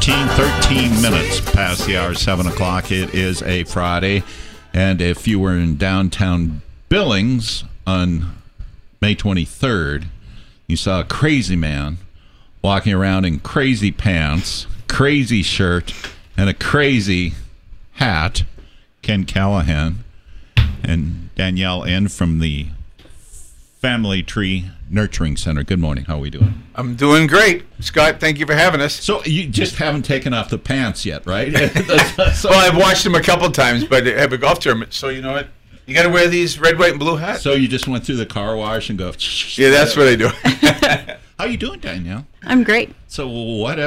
13 minutes past the hour, 7 o'clock. It is a Friday, and if you were in downtown Billings on May 23rd, you saw a crazy man walking around in crazy pants, crazy shirt, and a crazy hat. Ken Callahan and Danielle in from the Family Tree Nurturing Center. Good morning. How are we doing? I'm doing great. Scott, thank you for having us. So you just haven't taken off the pants yet, right? Well, I've watched them a couple times, but I have a golf tournament, so you know what? You got to wear these red, white, and blue hats. So you just went through the car wash and go... Yeah, that's what I do. How you doing, Danielle? I'm great. So what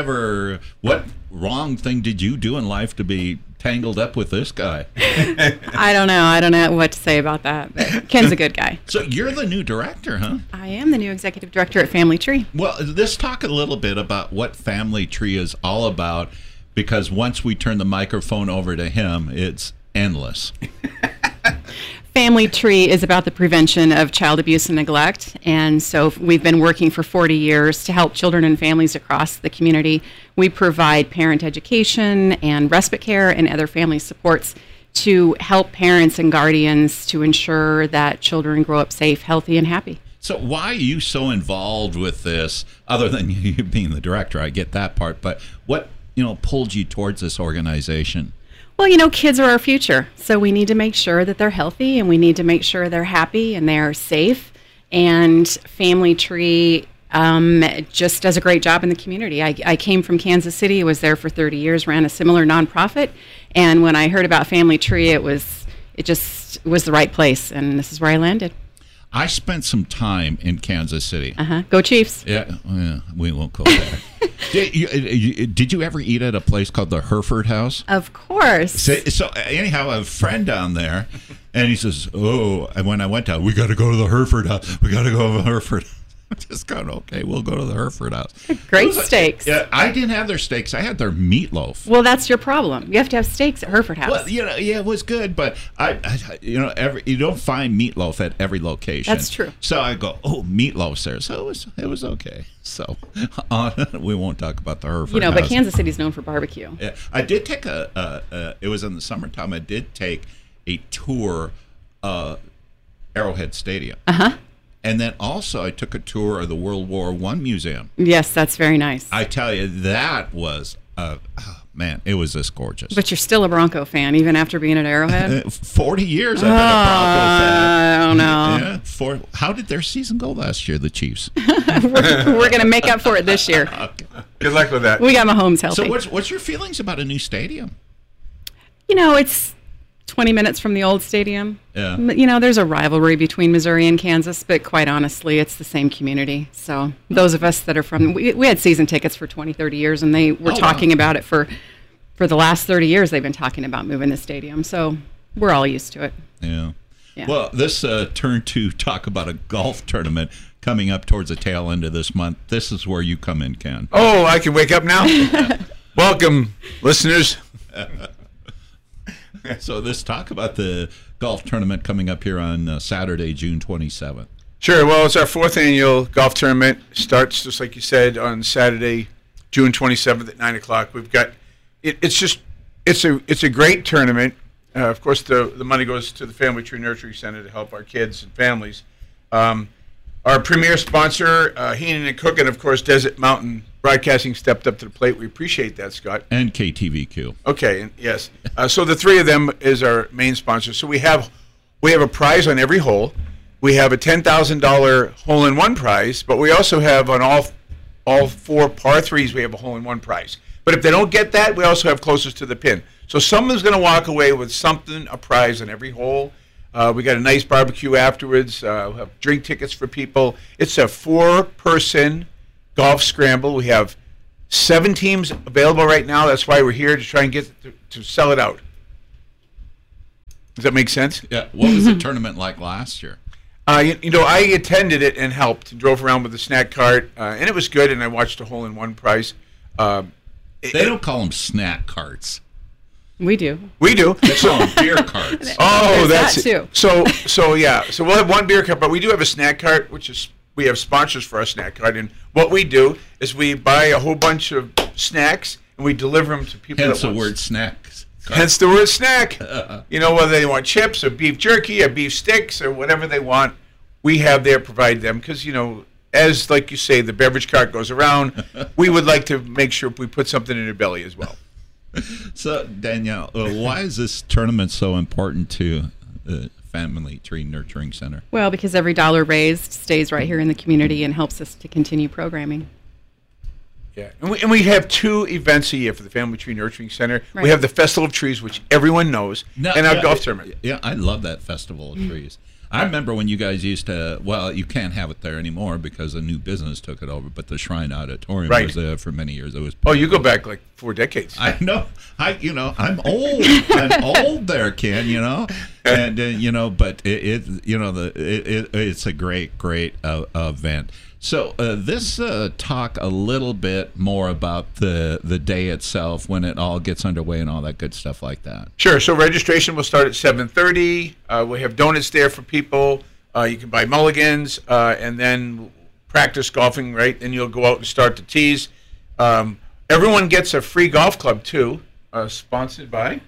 wrong thing did you do in life to be tangled up with this guy? I don't know what to say about that. But Ken's a good guy. So you're the new director, huh? I am the new executive director at Family Tree. Well, let's talk a little bit about what Family Tree is all about, because once we turn the microphone over to him, it's endless. Family Tree is about the prevention of child abuse and neglect, and so we've been working for 40 years to help children and families across the community. We provide parent education and respite care and other family supports to help parents and guardians to ensure that children grow up safe, healthy, and happy. So why are you so involved with this, other than you being the director? I get that part, but what pulled you towards this organization? Well, kids are our future, so we need to make sure that they're healthy, and we need to make sure they're happy and they're safe. And Family Tree just does a great job in the community. I came from Kansas City, was there for 30 years, ran a similar nonprofit, and when I heard about Family Tree, it just was the right place, and this is where I landed. I spent some time in Kansas City. Go Chiefs. Yeah, we won't go there. Did you ever eat at a place called the Hereford House? Of course. So anyhow, I have a friend down there, and he says, and when I went down, we got to go to the Hereford House. We got to go to the Hereford. I'm just going, okay, we'll go to the Hereford House. Great steaks. Yeah, I didn't have their steaks. I had their meatloaf. Well, that's your problem. You have to have steaks at Hereford House. Well, yeah, it was good, but you don't find meatloaf at every location. That's true. So I go, meatloaf's there. So it was okay. So we won't talk about the Hereford House. But Kansas City's known for barbecue. Yeah, I did take it was in the summertime. I did take a tour of Arrowhead Stadium. And then also I took a tour of the World War I Museum. Yes, that's very nice. I tell you, that was, man, it was just gorgeous. But you're still a Bronco fan, even after being at Arrowhead? 40 years I've been a Bronco fan. I don't know. Yeah, how did their season go last year, the Chiefs? We're going to make up for it this year. Okay. Good luck with that. We got Mahomes healthy. So what's your feelings about a new stadium? It's 20 minutes from the old stadium. Yeah. There's a rivalry between Missouri and Kansas, but quite honestly, it's the same community. So those of us that are from, we had season tickets for 20, 30 years, and they were talking about it for the last 30 years. They've been talking about moving the stadium. So we're all used to it. Yeah. Well, this turn to talk about a golf tournament coming up towards the tail end of this month. This is where you come in, Ken. Oh, I can wake up now? Welcome, listeners. So let's talk about the golf tournament coming up here on Saturday, June 27th. Sure. Well, it's our fourth annual golf tournament. Starts, just like you said, on Saturday, June 27th at 9 o'clock. We've got it's a great tournament. Of course, the money goes to the Family Tree Nurturing Center to help our kids and families. Our premier sponsor, Heenan and Cook, and of course, Desert Mountain Broadcasting stepped up to the plate. We appreciate that, Scott. And KTVQ. Okay, yes. So the three of them is our main sponsor. So we have a prize on every hole. We have a $10,000 hole-in-one prize, but we also have on all four par threes, we have a hole-in-one prize. But if they don't get that, we also have closest to the pin. So someone's going to walk away with something, a prize on every hole. We got a nice barbecue afterwards. We'll have drink tickets for people. It's a 4-person golf scramble. We have 7 teams available right now. That's why we're here, to try and get to sell it out. Does that make sense? Yeah. What was the tournament like last year? I attended it and helped, and drove around with the snack cart, and it was good. And I watched a hole-in-one prize. They don't call them snack carts. We do. We do. They call them beer carts. Oh, that's that too. So yeah. So we'll have one beer cart, but we do have a snack cart, which is, we have sponsors for our snack cart. And what we do is we buy a whole bunch of snacks, and we deliver them to people. Hence that the want- word snacks. Hence the word snack. Whether they want chips or beef jerky or beef sticks or whatever they want, we have there, provide them. Because, as like you say, the beverage cart goes around, we would like to make sure we put something in their belly as well. So, Danielle, why is this tournament so important to the Family Tree Nurturing Center? Well, because every dollar raised stays right here in the community and helps us to continue programming. Yeah, and we have 2 events a year for the Family Tree Nurturing Center. Right. We have the Festival of Trees, which everyone knows, and our golf tournament. Yeah, I love that Festival of Trees. I remember when you guys used to, well, you can't have it there anymore because a new business took it over, but the Shrine Auditorium Right. was there for many years. It was Oh, you go back like 4 decades. I know. I'm old. I'm old there, Ken, and but it's a great event. So this talk a little bit more about the day itself, when it all gets underway and all that good stuff like that. Sure. So registration will start at 7:30. We have donuts there for people. You can buy mulligans and then practice golfing, right? Then you'll go out and start the tees. Everyone gets a free golf club too, sponsored by.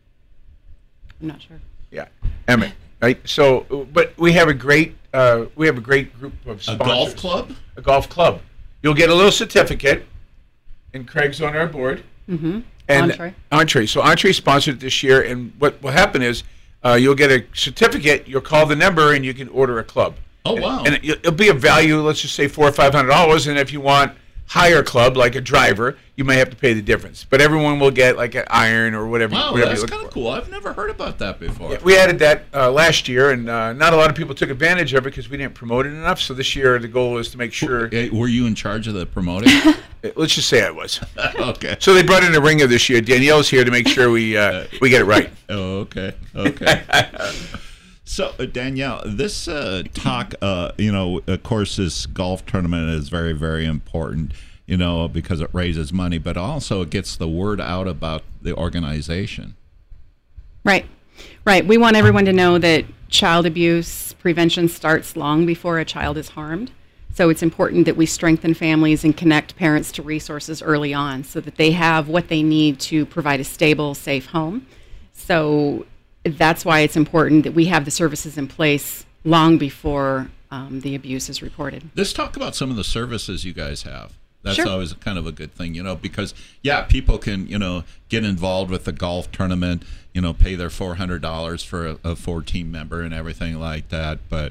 I'm not sure. Yeah, Emmett. Right. So, but we have a great group of sponsors. A golf club? A golf club. You'll get a little certificate, and Craig's on our board. Mm-hmm. And Entree. So Entree sponsored it this year, and what will happen is you'll get a certificate. You'll call the number, and you can order a club. Oh, wow! And it'll be a value. Let's just say $400 or $500. And if you want higher club, like a driver, you may have to pay the difference. But everyone will get like an iron or whatever. Wow, whatever that's kind of cool. I've never heard about that before. Yeah, we added that last year, and not a lot of people took advantage of it because we didn't promote it enough. So this year, the goal is to make sure. Were you in charge of the promoting? Let's just say I was. Okay. So they brought in a ringer this year. Danielle's here to make sure we get it right. Oh, okay. So, Danielle, this talk, of course, this golf tournament is very, very important, because it raises money, but also it gets the word out about the organization. Right. We want everyone to know that child abuse prevention starts long before a child is harmed. So it's important that we strengthen families and connect parents to resources early on so that they have what they need to provide a stable, safe home. So that's why it's important that we have the services in place long before the abuse is reported. Let's talk about some of the services you guys have. That's Sure. always kind of a good thing, because, people can, get involved with the golf tournament, pay their $400 for a 14 member and everything like that. But,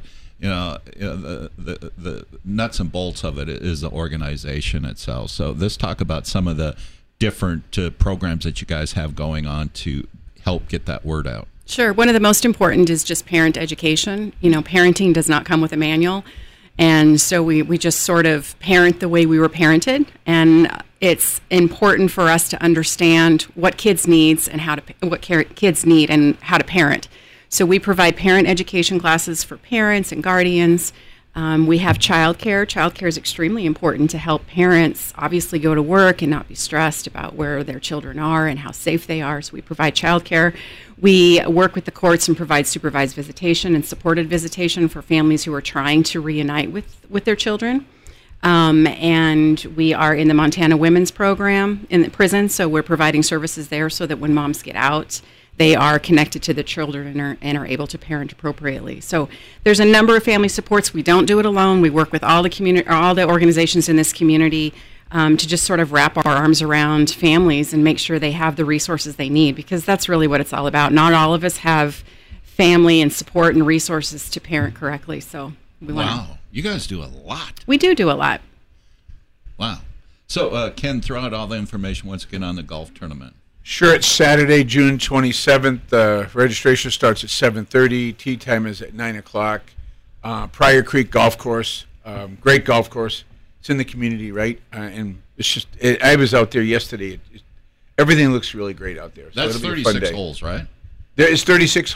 the nuts and bolts of it is the organization itself. So let's talk about some of the different programs that you guys have going on to help get that word out. Sure. One of the most important is just parent education. Parenting does not come with a manual. And so we just sort of parent the way we were parented. And it's important for us to understand what kids needs and kids need and how to parent. So we provide parent education classes for parents and guardians. We have childcare. Childcare is extremely important to help parents obviously go to work and not be stressed about where their children are and how safe they are. So we provide childcare. We work with the courts and provide supervised visitation and supported visitation for families who are trying to reunite with their children. And we are in the Montana Women's Program in the prison, so we're providing services there so that when moms get out, they are connected to the children and are able to parent appropriately. So there's a number of family supports. We don't do it alone. We work with all the organizations in this community to just sort of wrap our arms around families and make sure they have the resources they need, because that's really what it's all about. Not all of us have family and support and resources to parent correctly. So Wow, you guys do a lot. We do a lot. Wow. So, Ken, throw out all the information once again on the golf tournament. Sure, it's Saturday, June 27th. Registration starts at 7:30. Tee time is at 9 o'clock. Pryor Creek Golf Course, great golf course. It's in the community, right? And it's just, I was out there yesterday. Everything looks really great out there. So That's it'll be a fun 36 day. holes, right? There is 36